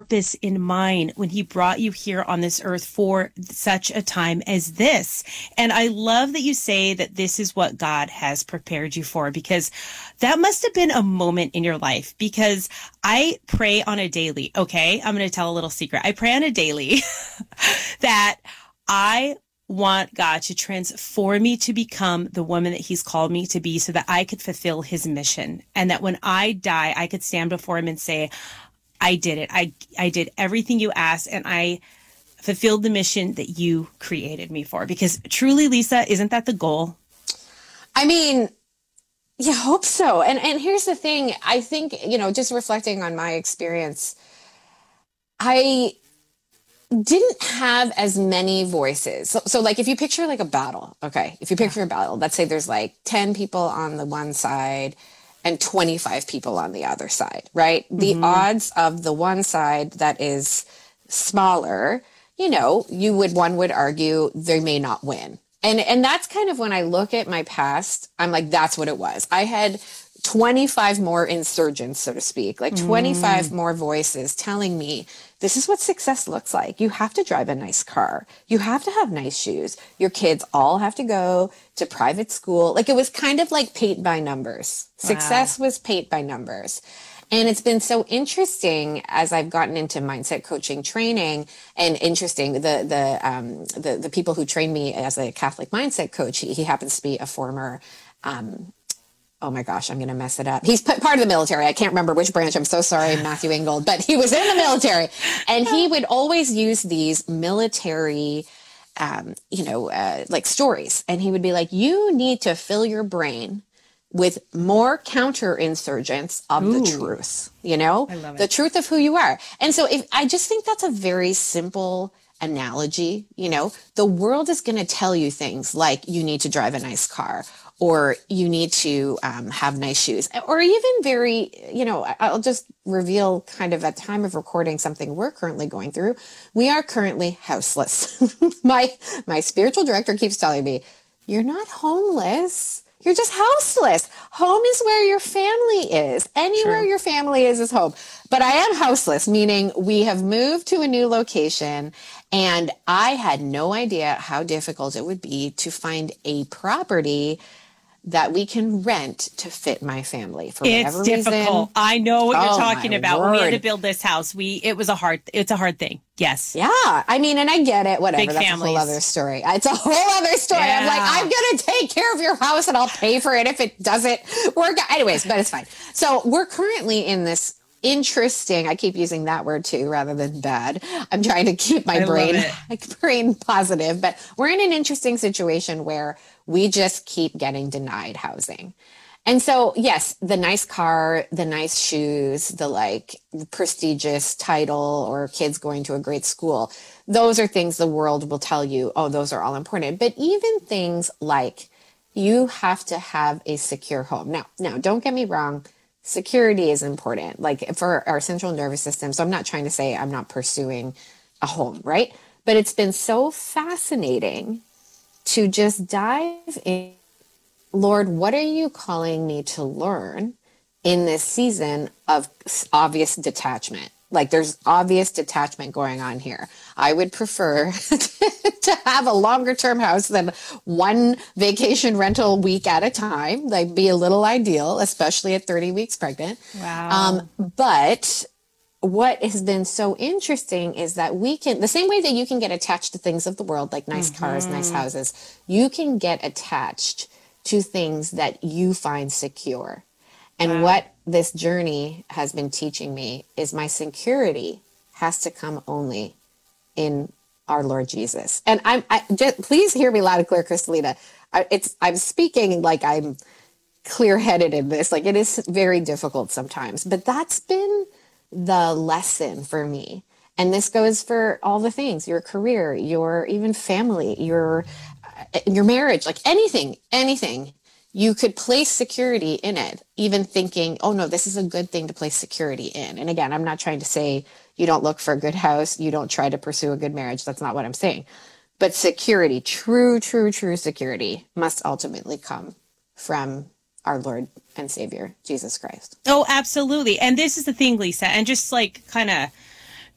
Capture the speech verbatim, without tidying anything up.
purpose in mind when he brought you here on this earth for such a time as this. And I love that you say that this is what God has prepared you for, because that must have been a moment in your life. Because I pray on a daily, okay? I'm going to tell a little secret. I pray on a daily that I want God to transform me to become the woman that he's called me to be, so that I could fulfill his mission. And that when I die, I could stand before him and say, I did it. I, I did everything you asked, and I fulfilled the mission that you created me for. Because truly, Lisa, isn't that the goal? I mean, you hope so. And, and here's the thing. I think, you know, just reflecting on my experience, I didn't have as many voices. So, so like if you picture like a battle, okay, if you picture a battle, let's say there's like ten people on the one side and twenty-five people on the other side, right? Mm-hmm. The odds of the one side that is smaller, you know, you would, one would argue they may not win. And, and that's kind of when I look at my past, I'm like, that's what it was. I had twenty-five more insurgents, so to speak, like twenty-five mm. more voices telling me, this is what success looks like. You have to drive a nice car. You have to have nice shoes. Your kids all have to go to private school. Like, it was kind of like paint by numbers. Wow. Success was paint by numbers. And it's been so interesting as I've gotten into mindset coaching training, and interesting, the the um, the, the people who trained me as a Catholic mindset coach, he, he happens to be a former um oh my gosh, I'm going to mess it up. He's part of the military. I can't remember which branch. I'm so sorry, Matthew Ingold, but he was in the military, and he would always use these military, um, you know, uh, like stories. And he would be like, you need to fill your brain with more counterinsurgents of Ooh. The truth, you know, I love it. The truth of who you are. And so if I just think that's a very simple analogy, you know, the world is going to tell you things like you need to drive a nice car, or you need to um, have nice shoes, or even very, you know, I'll just reveal kind of at time of recording something we're currently going through. We are currently houseless. my, my spiritual director keeps telling me, you're not homeless. You're just houseless. Home is where your family is. Anywhere True. Your family is is home. But I am houseless, meaning we have moved to a new location, and I had no idea how difficult it would be to find a property that we can rent to fit my family for whatever reason. It's difficult. Reason. I know what oh, you're talking about. When we had to word. build this house, we it was a hard it's a hard thing. Yes. Yeah. I mean, and I get it. Whatever. Big That's families. a whole other story. It's a whole other story. Yeah. I'm like, I'm going to take care of your house and I'll pay for it if it doesn't work. Anyways, but it's fine. So we're currently in this interesting, I keep using that word too, rather than bad. I'm trying to keep my I brain, love brain positive, but we're in an interesting situation where we just keep getting denied housing. And so, yes, the nice car, the nice shoes, the like prestigious title, or kids going to a great school, those are things the world will tell you, oh, those are all important. But even things like you have to have a secure home. Now, now, don't get me wrong. Security is important, like for our central nervous system. So I'm not trying to say I'm not pursuing a home, right? But it's been so fascinating to just dive in. Lord, what are you calling me to learn in this season of obvious detachment? Like, there's obvious detachment going on here. I would prefer to have a longer term house than one vacation rental week at a time. Like, be a little ideal, especially at thirty weeks pregnant. Wow. Um, but what has been so interesting is that we can, the same way that you can get attached to things of the world, like nice mm-hmm. cars, nice houses, you can get attached to things that you find secure. And wow. what this journey has been teaching me is my security has to come only in our Lord Jesus. And I'm, I just, please hear me loud and clear, Kristalina. I, it's, I'm speaking like I'm clear-headed in this. Like, it is very difficult sometimes, but that's been the lesson for me. And this goes for all the things, your career, your even family, your, your marriage, like anything, anything. You could place security in it, even thinking, oh no, this is a good thing to place security in. And again, I'm not trying to say you don't look for a good house, you don't try to pursue a good marriage. That's not what I'm saying. But security, true, true, true security must ultimately come from our Lord and Savior, Jesus Christ. Oh, absolutely. And this is the thing, Lisa, and just like kind of